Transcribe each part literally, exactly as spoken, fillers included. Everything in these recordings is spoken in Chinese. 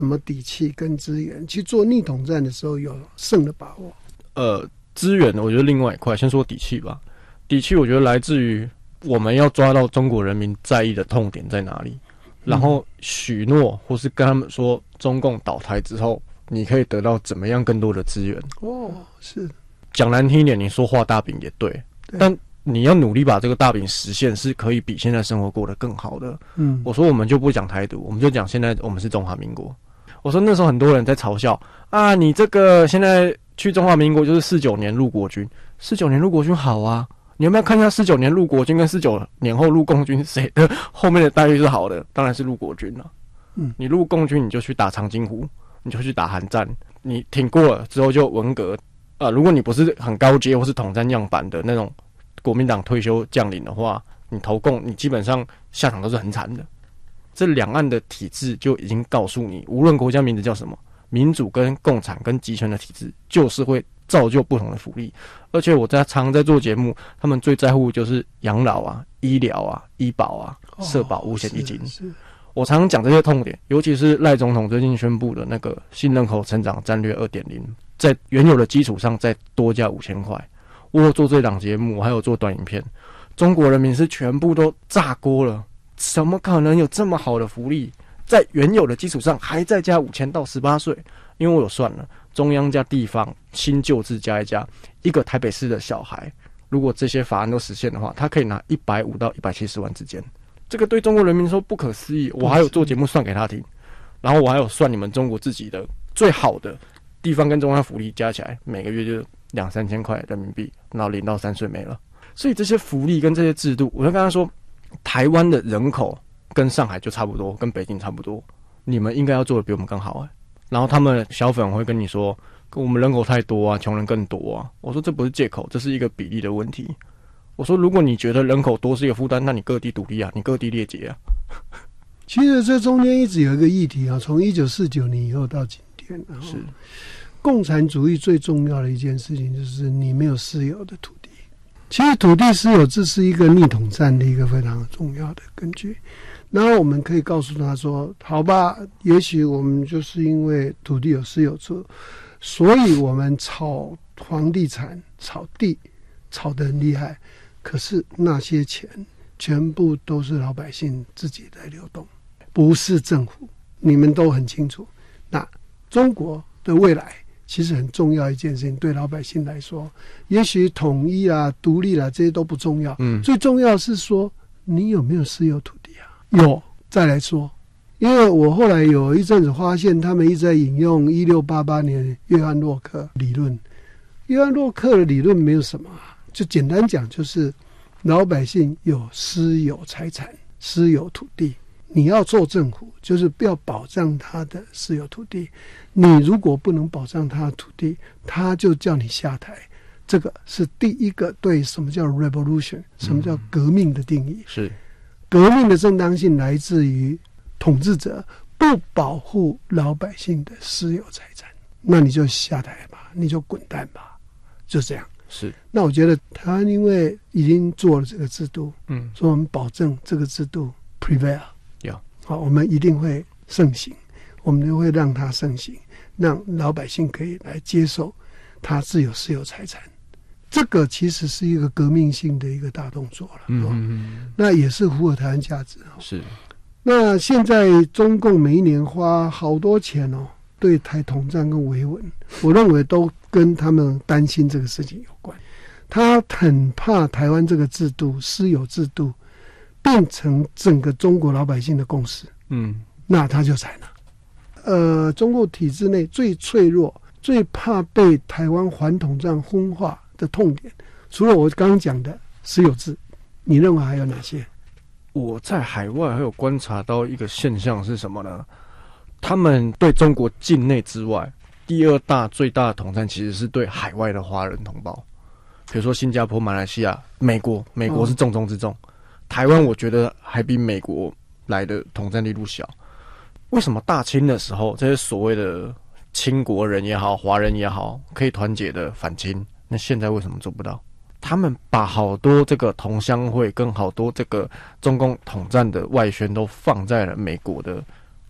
什么底气跟资源去做逆统战的时候有胜的把握？ 呃，资源我觉得另外一块，先说底气吧。底气我觉得来自于我们要抓到中国人民在意的痛点在哪里，然后许诺或是跟他们说，中共倒台之后，你可以得到怎么样更多的资源。 哦，是讲难听一点，你说画大饼也 对, 对，但你要努力把这个大饼实现，是可以比现在生活过得更好的。嗯，我说我们就不讲台独，我们就讲现在我们是中华民国。我说那时候很多人在嘲笑啊，你这个现在去中华民国就是四九年入国军，四九年入国军好啊，你有没有看一下四九年入国军跟四九年后入共军谁的后面的待遇是好的？当然是入国军了。嗯，你入共军你就去打长津湖，你就去打韩战，你挺过了之后就文革。啊，如果你不是很高阶或是统战样板的那种国民党退休将领的话，你投共，你基本上下场都是很惨的。这两岸的体制就已经告诉你，无论国家名字叫什么，民主跟共产跟集权的体制，就是会造就不同的福利。而且我在常在做节目，他们最在乎就是养老啊、医疗啊、医保啊、社保、五险一金。我常常讲这些痛点，尤其是赖总统最近宣布的那个新人口成长战略 二点零。在原有的基础上再多加五千块。我有做这档节目，我还有做短影片，中国人民是全部都炸锅了，怎么可能有这么好的福利？在原有的基础上还再加五千到十八岁，因为我有算了，中央加地方新旧制加一加，一个台北市的小孩，如果这些法案都实现的话，他可以拿一百五到一百七十万之间。这个对中国人民说不可思议。我还有做节目算给他听，然后我还有算你们中国自己的最好的地方跟中央福利加起来，每个月就两三千块人民币，然后零到三岁没了。所以这些福利跟这些制度，我就跟他说，台湾的人口跟上海就差不多，跟北京差不多，你们应该要做的比我们更好哎。然后他们小粉会跟你说，我们人口太多啊，穷人更多啊。我说这不是借口，这是一个比例的问题。我说如果你觉得人口多是一个负担，那你各地独立啊，你各地列结啊。 其实这中间一直有一个议题啊，从一九四九年以后到今天，是共产主义最重要的一件事情，就是你没有私有的土地。其实土地私有制是一个逆统战的一个非常重要的根据。然后我们可以告诉他说，好吧，也许我们就是因为土地有私有制，所以我们炒房地产、炒地炒得很厉害，可是那些钱全部都是老百姓自己在流动，不是政府。你们都很清楚，那中国的未来其实很重要一件事情，对老百姓来说，也许统一啦、独立啦这些都不重要，嗯，最重要是说你有没有私有土地啊？有，再来说。因为我后来有一阵子发现，他们一直在引用一六八八年约翰洛克理论。约翰洛克的理论没有什么，就简单讲，就是老百姓有私有财产、私有土地。你要做政府，就是不要保障他的私有土地。你如果不能保障他的土地，他就叫你下台。这个是第一个对什么叫 revolution， 什么叫革命的定义。嗯、是革命的正当性来自于统治者不保护老百姓的私有财产，那你就下台吧，你就滚蛋吧，就这样。是，那我觉得台湾因为已经做了这个制度，嗯，所以我们保证这个制度 prevail。好，我们一定会盛行，我们就会让它盛行，让老百姓可以来接受它自有私有财产。这个其实是一个革命性的一个大动作了，嗯嗯嗯，那也是符合台湾价值。是，那现在中共每一年花好多钱哦，对台统战跟维稳，我认为都跟他们担心这个事情有关。他很怕台湾这个制度，私有制度变成整个中国老百姓的共识，嗯，那他就惨了。呃，中国体制内最脆弱、最怕被台湾反统战分化的痛点，除了我刚刚讲的私有制，你认为还有哪些？ 我在海外还有观察到一个现象是什么呢？他们对中国境内之外，第二大最大的统战其实是对海外的华人同胞，比如说新加坡、马来西亚、美国，美国是重中之重。嗯，台湾我觉得还比美国来的统战力度小。为什么大清的时候，这些所谓的清国人也好，华人也好，可以团结的反清，那现在为什么做不到？他们把好多这个同乡会跟好多这个中共统战的外宣都放在了美国的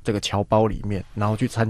这个侨胞里面，然后去参